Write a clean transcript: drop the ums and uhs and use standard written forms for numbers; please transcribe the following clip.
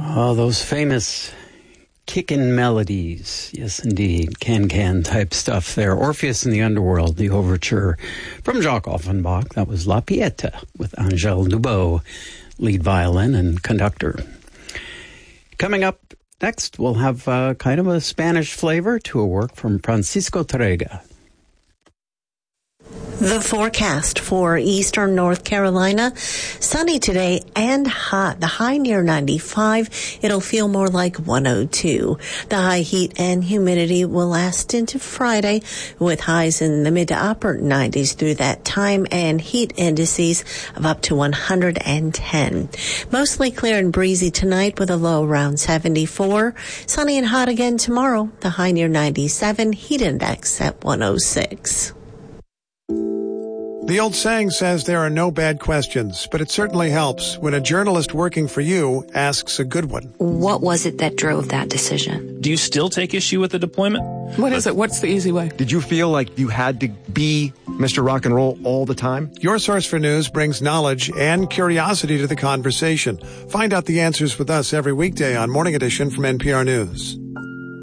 Oh, those famous kickin' melodies. Yes, indeed. Can type stuff there. Orpheus in the Underworld, the overture from Jacques Offenbach. That was La Pieta with Angèle Dubot, lead violin and conductor. Coming up next, we'll have kind of a Spanish flavor to a work from Francisco Tárrega. The forecast for eastern North Carolina, sunny today and hot. The high near 95. It'll feel more like 102. The high heat and humidity will last into Friday with highs in the mid to upper 90s through that time and heat indices of up to 110. Mostly clear and breezy tonight with a low around 74. Sunny and hot again tomorrow. The high near 97. Heat index at 106. The old saying says there are no bad questions, but it certainly helps when a journalist working for you asks a good one. What was it that drove that decision? Do you still take issue with the deployment? What is it? What's the easy way? Did you feel like you had to be Mr. Rock and Roll all the time? Your Source for News brings knowledge and curiosity to the conversation. Find out the answers with us every weekday on Morning Edition from NPR News.